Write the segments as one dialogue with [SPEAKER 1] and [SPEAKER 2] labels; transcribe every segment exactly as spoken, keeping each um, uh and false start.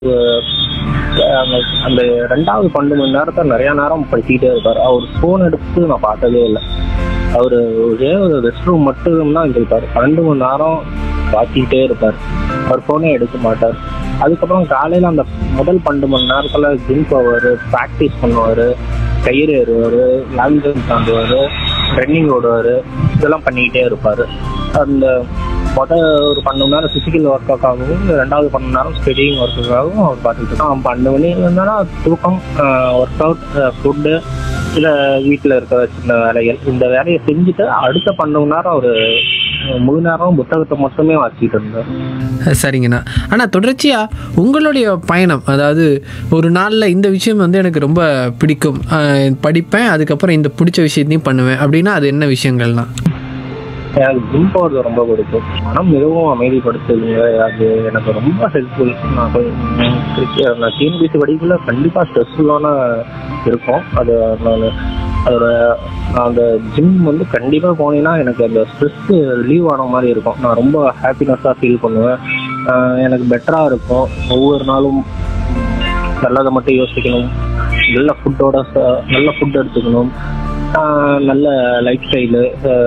[SPEAKER 1] அந்த அந்த ரெண்டாவது பன்னெண்டு மணி நேரத்தை நிறைய நேரம் படிச்சுக்கிட்டே இருப்பார். அவர் ஃபோன் எடுத்து நான் பார்த்ததே இல்லை. அவர் ஒரே ஒரு ரெஸ்ட் ரூம் மட்டும் தான் இருப்பார். பன்னெண்டு மணி நேரம் வாச்சிக்கிட்டே இருப்பார். அவர் ஃபோனே எடுக்க மாட்டார். அதுக்கப்புறம் காலையில் அந்த முதல் பன்னெண்டு மணி நேரத்தில் ஜிம் போவார், ப்ராக்டிஸ் பண்ணுவார், கயிறு ஏறுவார், லாங் ஜம்ப் தாண்டுவார், ரன்னிங் ஓடுவார், இதெல்லாம் பண்ணிக்கிட்டே இருப்பார். அந்த மொதல் ஒரு பன்னெண்டு மணி நேரம் ஃபிசிக்கல் ஒர்க் அவுட்டாகவும் ரெண்டாவது பன்னெண்டு நேரம் ஸ்டடிங் ஒர்க்குக்காகவும் அவர் பார்த்துட்டு இருக்கோம். பன்னெண்டு மணி இருந்தாலும் தூக்கம், ஒர்க் அவுட், ஃபுட்டு, இல்லை வீட்டில் இருக்கிற சின்ன வேலைகள், இந்த வேலையை செஞ்சுட்டு அடுத்த பன்னெண்டு மணி நேரம் ஒரு முழு நேரம் புத்தகத்தை மட்டுமே வாசிக்கிட்டு இருந்தார்.
[SPEAKER 2] சரிங்கண்ணா. ஆனால் தொடர்ச்சியாக உங்களுடைய பயணம், அதாவது ஒரு நாளில் இந்த விஷயம் வந்து எனக்கு ரொம்ப பிடிக்கும், படிப்பேன், அதுக்கப்புறம் இந்த பிடிச்ச விஷயத்தையும் பண்ணுவேன் அப்படின்னா அது என்ன விஷயங்கள்னா?
[SPEAKER 1] எனக்கு ஜிம் போகிறது ரொம்ப பிடிக்கும். மனம் மிகவும் அமைதிப்படுத்துதுங்க. அது எனக்கு ரொம்ப ஹெல்ப்ஃபுல். நான் கொஞ்சம் நான் டிஎன்பிசி படிக்கல கண்டிப்பாக ஸ்ட்ரெஸ்ஃபுல்லான இருக்கும். அது நான் அதோட அந்த ஜிம் வந்து கண்டிப்பாக போனீங்கன்னா எனக்கு அந்த ஸ்ட்ரெஸ்ஸு ரிலீவ் ஆன மாதிரி இருக்கும். நான் ரொம்ப ஹாப்பினஸ்ஸாக ஃபீல் பண்ணுவேன். எனக்கு பெட்டராக இருக்கும். ஒவ்வொரு நாளும் நல்லதை மட்டும் யோசிக்கணும், நல்ல ஃபுட்டோட நல்ல ஃபுட் எடுத்துக்கணும், நல்ல life style,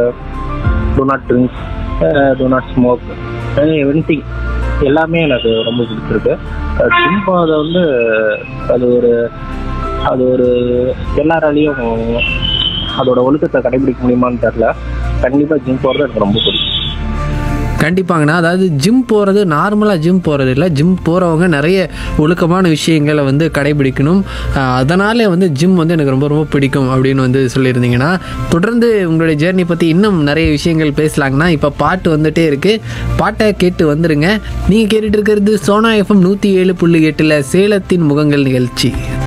[SPEAKER 1] two not drinks, two not smoke, everything எல்லாமே எனக்கு ரொம்ப பிடிச்சிருக்கு. ஜிம் போகிறத வந்து அது ஒரு அது ஒரு எல்லாராலையும் அதோட ஒழுக்கத்தை கடைபிடிக்க முடியுமான்னு தெரில. கண்டிப்பாக ஜிம் போகிறது எனக்கு ரொம்ப பிடிக்கும்.
[SPEAKER 2] கண்டிப்பாங்கண்ணா. அதாவது ஜிம் போகிறது நார்மலாக ஜிம் போகிறது இல்லை, ஜிம் போகிறவங்க நிறைய ஒழுக்கமான விஷயங்களை வந்து கடைபிடிக்கணும். அதனாலே வந்து ஜிம் வந்து எனக்கு ரொம்ப ரொம்ப பிடிக்கும் அப்படின்னு வந்து சொல்லியிருந்தீங்கன்னா, தொடர்ந்து உங்களுடைய ஜேர்னி பற்றி இன்னும் நிறைய விஷயங்கள் பேசலாங்கண்ணா. இப்போ பாட்டு வந்துகிட்டே இருக்குது, பாட்டை கேட்டு வந்துடுங்க. நீங்கள் கேட்டுட்டு இருக்கிறது சோனா எஃப்எம் நூற்றி ஏழு புள்ளி எட்டில் சேலத்தின் முகங்கள் நிகழ்ச்சி.